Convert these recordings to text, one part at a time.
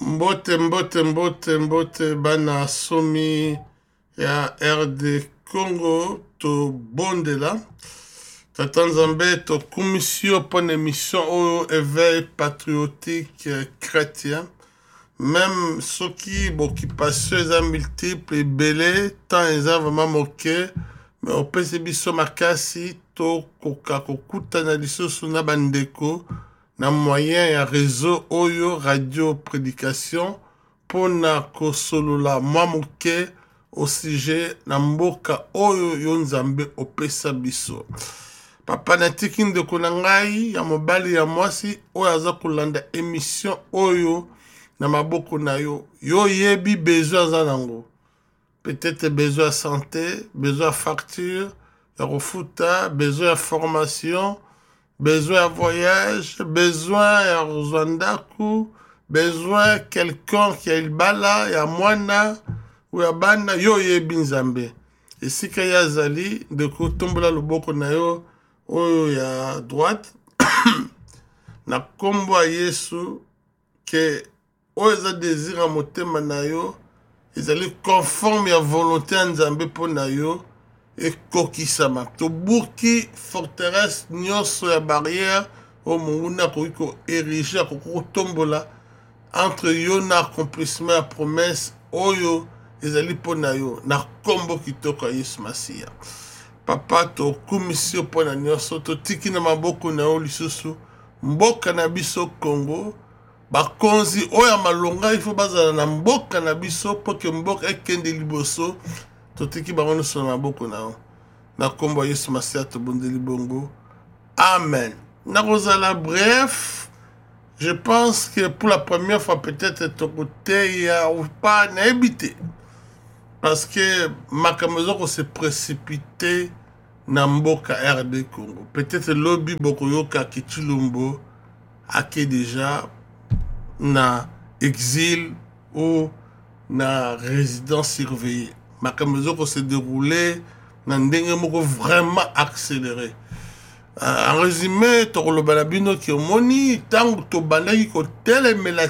Mbote bana somi ya RD Congo to bondela tata nzambe to commission pour une émission au éveil patriotique chrétien même ceux qui occupation eza multiple belé tant eza vraiment moqué mais on peut se biso makasi to koka kokutana lisusu na bandeko na moyen ya réseau oyo radio prédication pona kosolola mwa moke au sujet na mboka oyo yo nzambe opesa biso papa natiki ndeko na ngai ya mobali ya mwasi oyo aza kolanda émission oyo na maboko na yo yo yebi besoin aza nango peut-être besoin ya santé besoin ya facture ya kofuta besoin ya formation besoin de voyage, besoin de Rwanda, besoin de quelqu'un qui a il bala, ya mwana, ou ya bana, yo ye binzambe. Et si kaya zali, de kotombola loboko na yo, oyo ya droite, na kombo a Yesu, que oyo za désir a motema na yo, ezali conforme ya volonté ya nzambe po na yo, et kokisama to buki forteresse nyonso ya barrière o munguna ko ériger ko tombola entre yo na accomplissement ya promesse oyo ezali pona yo na kombo kitoko ya Yesu Masia papa to commission pona nyonso to tiki na maboko na yo lisusu mboka na biso Congo bakonzi oya malonga il faut bazala na mboka na biso po ke mboka ekende liboso totiki bango so na boko na na kombo Yesu Masia to bondeli bongo amen na rozala bref je pense que pour la première fois peut-être ton côté ya ou pas na habité parce que makamezo ko se précipiter na mboka RD Congo peut-être lobby boko yoka kichilumbo ake déjà na exil ou na résidence surveillée makamezo ko se déroulé na ndenge moko vraiment accéléré en résumé to lo balabino ki omoni tango to bandaki ko telemela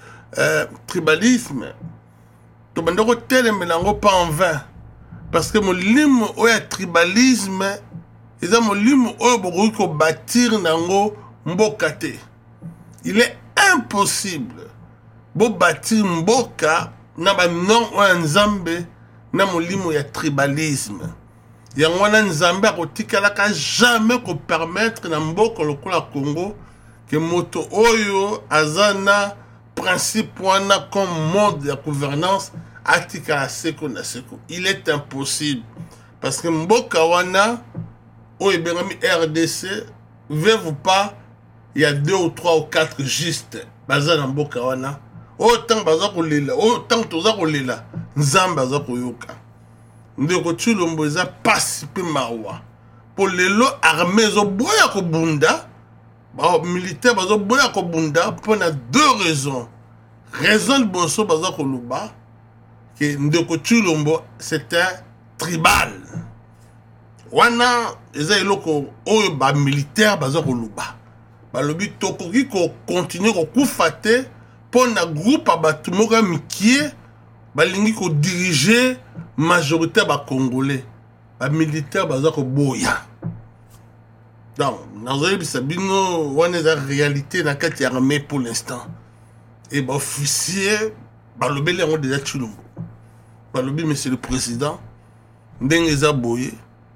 tribalisme to bandako telemela ngo pas en vain parce que molimo oya tribalisme eza molimo oyo bokoki ko bâtir nango mboka te il est impossible bo bâtir mboka na ba non oya nzambe na molimo ya tribalisme yango wana nzambe akotikalaka jamais ko permettre na mboka lokola Congo ke moto oyo aza na principe wana comme mode ya gouvernance atikala seko na seko il est impossible parce que mboka wana oyo ebengami RDC veuve pas il y a 2 ou 3 ou 4 juste baza na mboka wana autant baza kolela autant toza kolela nzambe aza koyoka ndeko Tshilombo eza pasi pe mawa po lelo armée zo boya ko bunda ba militaire bazo boya ko bunda pour na 2 raisons raison boso baza ko luba que ndeko Tshilombo c'était tribal wana eza eloko oyo ba militaire baza ko luba ba lobi tokoki ko continuer ko kufate pour na groupe abatu moka mikie balingi ko diriger majorité ba congolais ba militaire baza ko boya donc nazali bisabino wana za réalité na kati ya armée pour l'instant et ba officier ba lobeli ngo déjà Tshilombo ba lobi monsieur le président ndenge za boye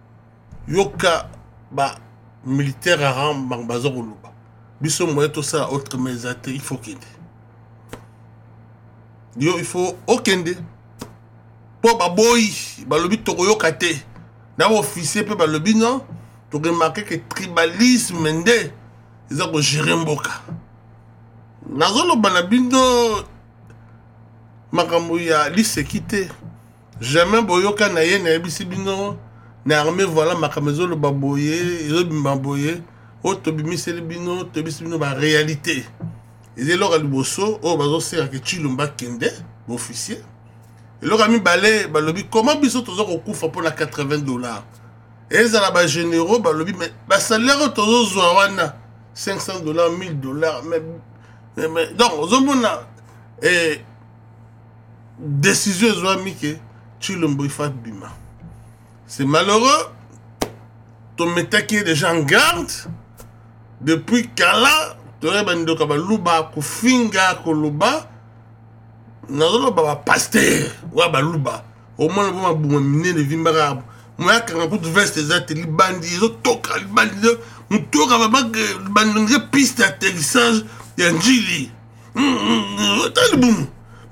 yoka ba militaire rang baza ko luba biso moye to ça autre mesate il faut qu'il yo il faut okende po baboyi balobi tokoyoka te na officier pe balobi non to remarquer que tribalisme nde eza ko gérer mboka nazoloba na bino makambo ya lisekite jamais boyoka na ye na yebisi bino na armée voilà makambo ezoloba boye ezobima boye o tobimiseli bino tobisi bino ba réalité ezelo liboso o bazosera ke Tshilombo kende officier eloko mibale balobi comment biso tozo kokufa pour la $80 ezala ba généraux balobi mais ba salaire tozo zwa wana $500 $1000 mais donc ozomona et décision ezwami ke Tshilombo ifa bima. C'est malheureux. Ton métaki est déjà en garde. Depuis Kala, tu aurais bandi kabaluba kufinga koluba. Nazolo baba pasteur wa baluba. Au moins on va bouminer les vimbara. Moi quand on veste les ateliers bandi, ils ont toka les bandi, on toka baba bandi piste d'atterrissage et un jili. T'as le boum.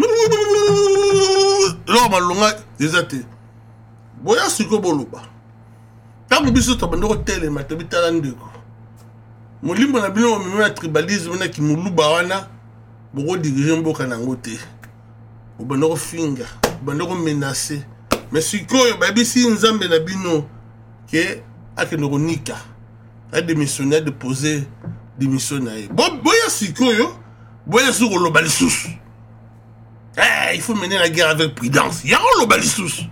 Là on longa des ateliers. Boya siko boluba. Quand on biso to bandi hotel matabi talandeko. Molimbo na bino mimi tribalisme na ki muluba wana boko diriger mboka nango te. Obandoko finga, obandoko menacer. Mais sikoyo babisi nzambe na bino ke akenoko nika. A démissionné, a déposé démission na ye. Boya sikoyo, boya siko loba lisusu. Il faut mener la guerre avec prudence. Ya loba lisusu.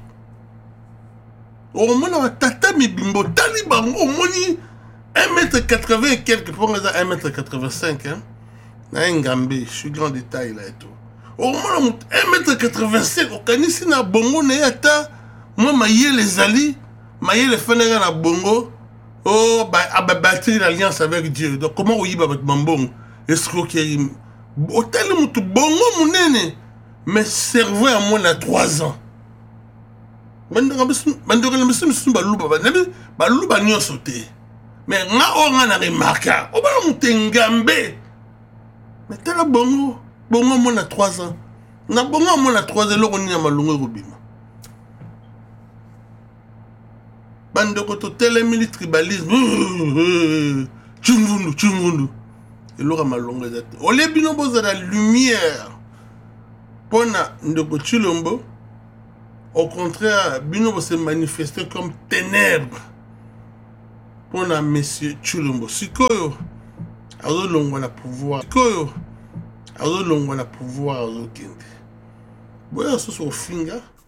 Au moins na tata mi bimbo taliban au moni 1m80 et quelques pour 1m85 hein. Na ngambé, je suis grand détail là et tout. Au moins 1m85 okanisi na bongo na yata moi maye les ali maye les fenera na bongo oh ba bâtir l'alliance avec Dieu. Donc comment oyiba bat mambongo escroquerie hôtel mutu bongo munene mais cerveau à moins de 3 ans. Bandora bisu baluba nyonso te. Mais nga na remarka o ba mutengambe. Mais tala bongo mon a 3 ans. Na bongo mon a 3 ans loko ni na malongo robima. Bande ko to tele tribalisme. Chungundu. Et loko malongo ezate. Ole bino boza la lumière. Pona ndoko Tshilombo. Au contraire, bino bo se manifester comme ténèbres. Pona monsieur Tshilombo. Sikoyo. Azo longo na pouvoir. Sikoyo. Azo longo na pouvoir azo kende. Boya so finga